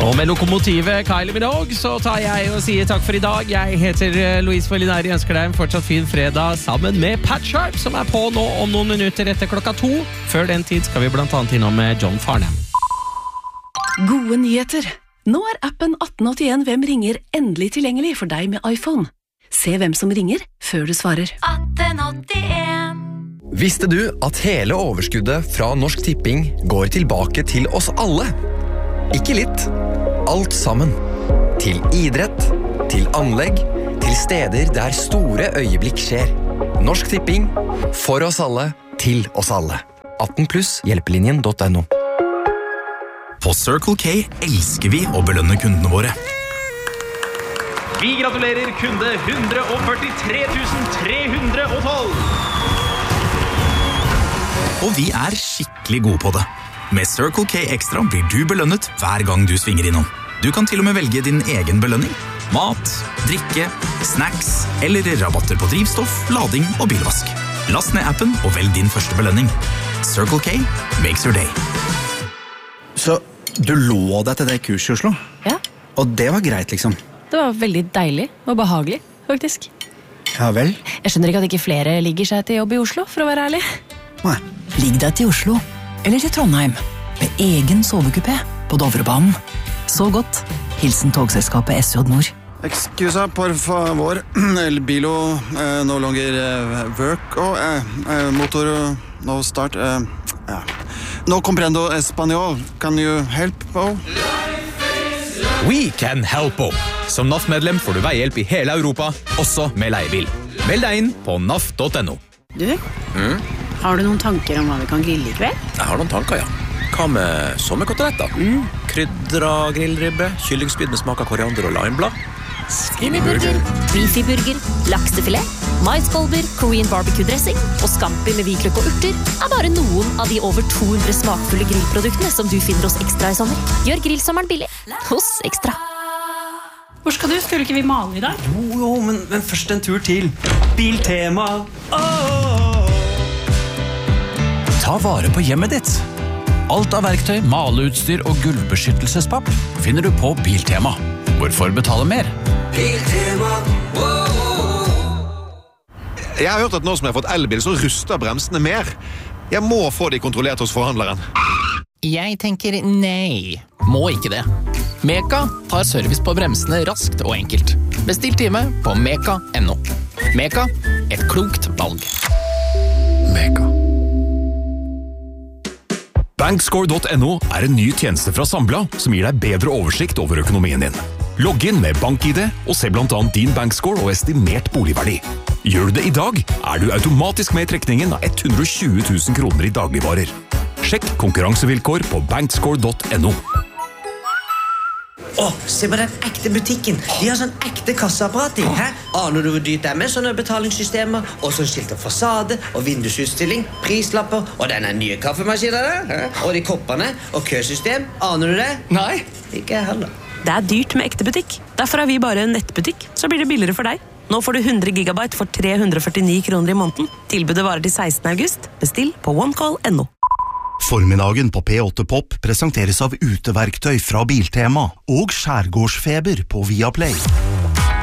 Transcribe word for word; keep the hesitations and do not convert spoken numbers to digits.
Og med lokomotivet Kylie Minogue så tar jeg og sier takk for i dag. Jeg heter Louise Molinari, ønsker deg en fortsatt fin fredag sammen med Pat Sharp, som er på nå om noen minutter etter klokka to. Før den tid skal vi blant annet innom med John Farnham. Gode nyheter! Nå er appen atten åttien Hvem ringer endelig tilgjengelig for deg med iPhone. Se hvem som ringer før du svarer. atten åttien Visste du at hele overskuddet fra Norsk Tipping går tilbake til oss alle? Ikke litt, alt sammen. Til idrett, til anlegg, til steder der store øyeblikk skjer. Norsk Tipping, for oss alle, til oss alle. atten pluss hjelpelinjen punktum no. På Circle K elsker vi å belønne kundene våre. Vi gratulerer kunde one hundred forty-three thousand three hundred twelve. Og vi er skikkelig gode på det. Med Circle K Extra blir du belønnet hver gang du svinger innom. Du kan til og med velge din egen belønning. Mat, drikke, snacks eller rabatter på drivstoff, lading og bilvask. Last ned appen og velg din første belønning. Circle K makes your day. Så du lå deg til det kurset i Oslo? Ja. Og det var greit, liksom? Det var veldig deilig og behagelig, faktisk. Ja vel? Jeg skjønner ikke at ikke flere ligger seg til jobb i Oslo, for å være ærlig. Nei. Ligg deg til Oslo, eller til Trondheim, med egen sovekupé på Dovrebanen. Så godt. Hilsen togselskapet S J Nord. Excusa, por favor. El bilo eh, no longer eh, work. Og eh, eh, motor no start. Eh, ja. No comprendo español. Can you help? Oh? We can help. Som N A F-medlem får du veihjelp i hele Europa, også med leiebil. Meld deg inn på N A F punktum no. Du, mm? Har du noen tanker om hva vi kan grille i kveld? Jeg har noen tanker, ja. Hva med sommerkoteletter? Mm. Krydra grillribbe, kyllingspyd med smak av koriander og limeblad. Skinnyburger, beefy-burger, laksefilet, maiskolber, Korean barbecue-dressing og scampi med hvitløk og urter er bare noen av de over two hundred smakfulle grillproduktene som du finner hos Extra i sommer. Gjør grillsommeren billig hos Extra. Hvor skal du? Skulle ikke vi male i dag? Jo, jo, men, men først en tur til Biltema. Oh! Ta vare på hjemmet ditt. Alt av verktøy, maleutstyr og gulvbeskyttelsespapp finner du på Biltema. Hvorfor betale mer? Biltema. Jeg har hørt at nå som jeg har fått elbil, så ruster bremsene mer. Jeg må få de kontrollert hos forhandleren. Jeg tenker nei. Må ikke det. Meka tar service på bremsene raskt og enkelt. Bestill time på meka punktum no. Meka, et klokt valg. Meka. Bankscore punktum no er en ny tjeneste fra Sambla som gir deg bedre oversikt over økonomien din. Logg inn med BankID og se blant annet din bankscore og estimert boligverdi. Gjør du det i dag, er du automatisk med i trekningen av one hundred twenty thousand kroner i dagligvarer. Sjekk konkurransevilkår på bankscore punktum no. Åh, se på den ekte butikken. De har sånn ekte kasseapparat i. Hæ? Aner du hvor dyrt det er med sånne betalingssystemer? Og sånn skilt av fasade, og vindusutstilling, prislapper, og denne nye kaffemaskinen der. Hæ? Og de koppene, og køsystem. Aner du det? Nei. Ikke jeg heller. Det er dyrt med ekte butikk. Derfor er vi bare en nettbutikk. Så blir det billigere for deg. Nå får du one hundred gigabyte for tre hundre førtini kroner i måneden. Tilbudet varer til sekstende august. Bestill på onecall punktum no. Formiddagen på P åtte Pop presenteres av uteverktøy fra Biltema og skjærgårdsfeber på Viaplay.